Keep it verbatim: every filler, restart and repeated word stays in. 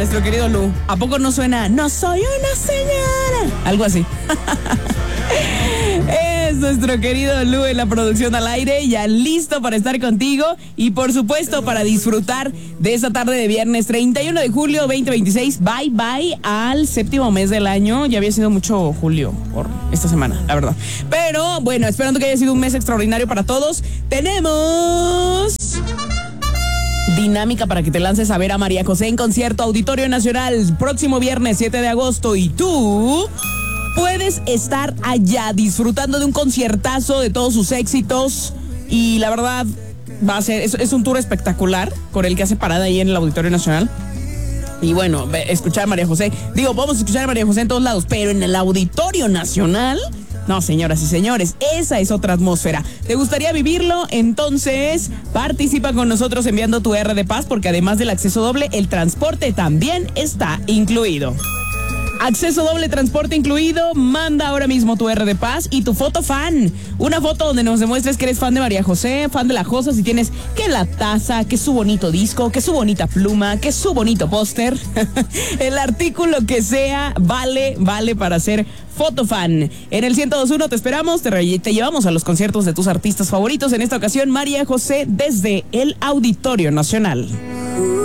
nuestro querido Lu. ¿A poco no suena? No soy una señora. Algo así. Es nuestro querido Lu en la producción al aire, ya listo para estar contigo y por supuesto para disfrutar de esta tarde de viernes treinta y uno de julio veinte veintiséis. Bye bye al séptimo mes del año. Ya había sido mucho julio por esta semana, la verdad. Pero bueno, esperando que haya sido un mes extraordinario para todos. Tenemos dinámica para que te lances a ver a María José en concierto Auditorio Nacional próximo viernes siete de agosto y tú puedes estar allá disfrutando de un conciertazo de todos sus éxitos y la verdad va a ser, es, es un tour espectacular con el que hace parada ahí en el Auditorio Nacional. Y bueno, escuchar a María José, digo, vamos a escuchar a María José en todos lados, pero en el Auditorio Nacional, no, señoras y señores, esa es otra atmósfera. ¿Te gustaría vivirlo? Entonces, participa con nosotros enviando tu R de Paz, porque además del acceso doble, el transporte también está incluido. Acceso doble, transporte incluido. Manda ahora mismo tu R de Paz y tu foto fan. Una foto donde nos demuestres que eres fan de María José, fan de La Josa, si tienes que la taza, que su bonito disco, que su bonita pluma, que su bonito póster. El artículo que sea, vale, vale para ser foto fan. En el ciento dos punto uno te esperamos, te, re- te llevamos a los conciertos de tus artistas favoritos. En esta ocasión, María José desde el Auditorio Nacional.